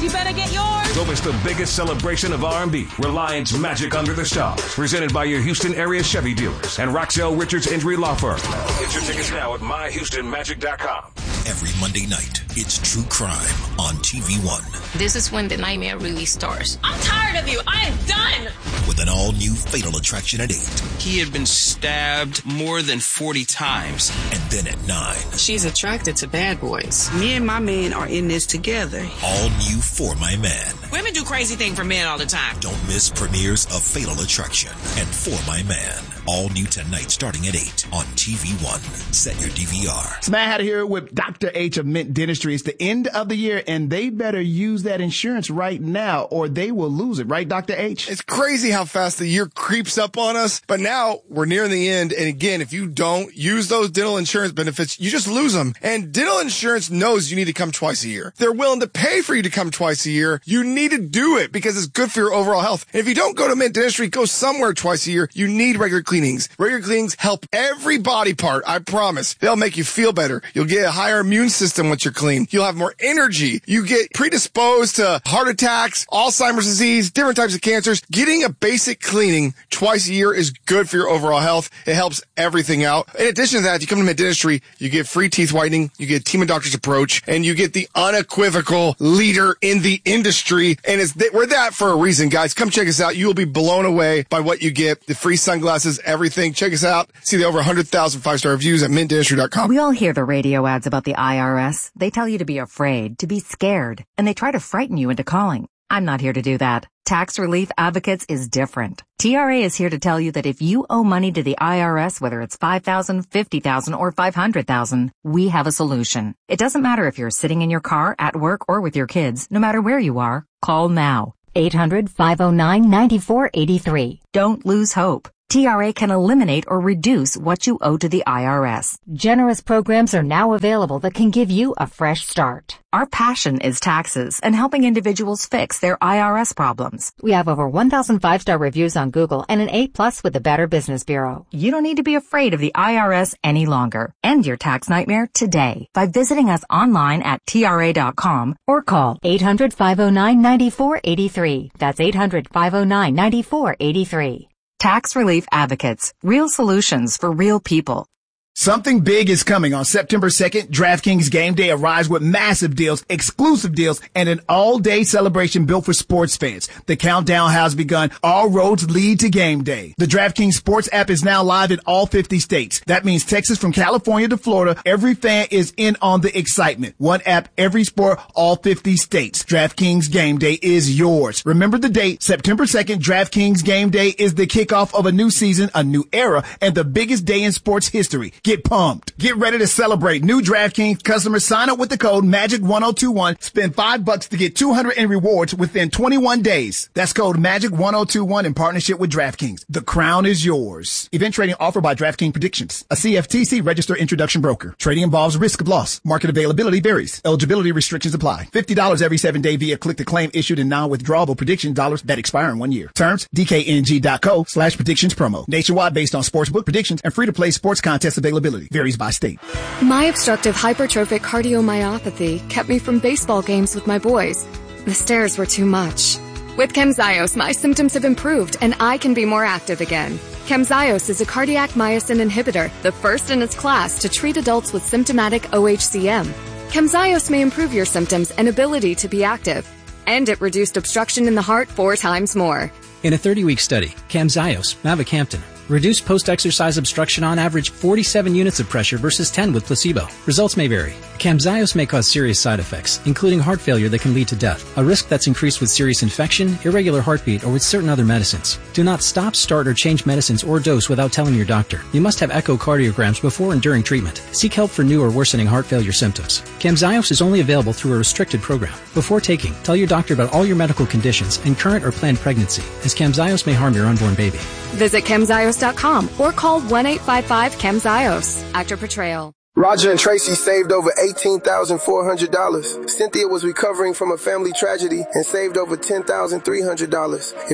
You better get yours. Don't miss the biggest celebration of R&B, Reliance Magic Under the Stars, presented by your Houston area Chevy dealers and Roxelle Richards Injury Law Firm. Get your tickets now at myhoustonmagic.com. Every Monday night, it's True Crime on TV One. This is when the nightmare really starts. I'm tired of you. I am done. With an all-new Fatal Attraction at 8. He had been stabbed more than 40 times. And then at 9. She's attracted to bad boys. Me and my man are in this together. All new For My Man. Women do crazy things for men all the time. Don't miss premieres of Fatal Attraction and For My Man. All new tonight starting at 8 on TV One. Set your DVR. Samantha here with Dr. H of Mint Dentistry. It's the end of the year, and they better use that insurance right now, or they will lose it. Right, Dr. H? It's crazy how fast the year creeps up on us, but now we're nearing the end. And again, if you don't use those dental insurance benefits, you just lose them. And dental insurance knows you need to come twice a year. They're willing to pay for you to come twice a year. You need to do it because it's good for your overall health. And if you don't go to Mint Dentistry, go somewhere twice a year. You need regular cleanings. Regular cleanings help every body part, I promise. They'll make you feel better. You'll get a higher immune system once you're clean. You'll have more energy. You get predisposed to heart attacks, Alzheimer's disease, different types of cancers. Getting a basic cleaning twice a year is good for your overall health. It helps everything out. In addition to that, if you come to Mint Dentistry, you get free teeth whitening, you get Team of Doctors approach, and you get the unequivocal leader in the industry. And we're that for a reason, guys. Come check us out. You will be blown away by what you get. The free sunglasses, everything. Check us out. See the over 100,000 5-star reviews at mintdentistry.com. We all hear the radio ads about the IRS. They tell you to be afraid, to be scared, and they try to frighten you into calling. I'm not here to do that. Tax Relief Advocates is different. TRA is here to tell you that if you owe money to the IRS, whether it's $5,000, $50,000, or $500,000, we have a solution. It doesn't matter if you're sitting in your car, at work, or with your kids. No matter where you are, call now. 800-509-9483. Don't lose hope. TRA can eliminate or reduce what you owe to the IRS. Generous programs are now available that can give you a fresh start. Our passion is taxes and helping individuals fix their IRS problems. We have over 1,000 5-star reviews on Google and an A+ with the Better Business Bureau. You don't need to be afraid of the IRS any longer. End your tax nightmare today by visiting us online at TRA.com or call 800-509-9483. That's 800-509-9483. Tax Relief Advocates. Real solutions for real people. Something big is coming on September 2nd. DraftKings Game Day arrives with massive deals, exclusive deals, and an all-day celebration built for sports fans. The countdown has begun. All roads lead to Game Day. The DraftKings Sports app is now live in all 50 states. That means Texas from California to Florida. Every fan is in on the excitement. One app, every sport, all 50 states. DraftKings Game Day is yours. Remember the date, September 2nd. DraftKings Game Day is the kickoff of a new season, a new era, and the biggest day in sports history. Get pumped. Get ready to celebrate. New DraftKings customers sign up with the code MAGIC1021. Spend $5 to get $200 in rewards within 21 days. That's code MAGIC1021 in partnership with DraftKings. The crown is yours. Event trading offered by DraftKings Predictions, a CFTC registered introduction broker. Trading involves risk of loss. Market availability varies. Eligibility restrictions apply. $50 every 7 day via click to claim issued in non-withdrawable prediction dollars that expire in 1 year. Terms, DKNG.co/predictions promo. Nationwide based on sportsbook predictions and free to play sports contest availability. Varies by state. My obstructive hypertrophic cardiomyopathy kept me from baseball games with my boys. The stairs were too much. With Camzyos, my symptoms have improved and I can be more active again. Camzyos is a cardiac myosin inhibitor, the first in its class to treat adults with symptomatic OHCM. Camzyos may improve your symptoms and ability to be active. And it reduced obstruction in the heart 4 times more. In a 30-week study, Camzyos, mavacamten, reduced post-exercise obstruction on average 47 units of pressure versus 10 with placebo. Results may vary. Camzyos may cause serious side effects, including heart failure that can lead to death, a risk that's increased with serious infection, irregular heartbeat, or with certain other medicines. Do not stop, start, or change medicines or dose without telling your doctor. You must have echocardiograms before and during treatment. Seek help for new or worsening heart failure symptoms. Camzyos is only available through a restricted program. Before taking, tell your doctor about all your medical conditions and current or planned pregnancy, as Camzyos may harm your unborn baby. Visit Camzyos.com or call 1-855-CAMZYOS. Actor Portrayal. Roger and Tracy saved over $18,400. Cynthia was recovering from a family tragedy and saved over $10,300.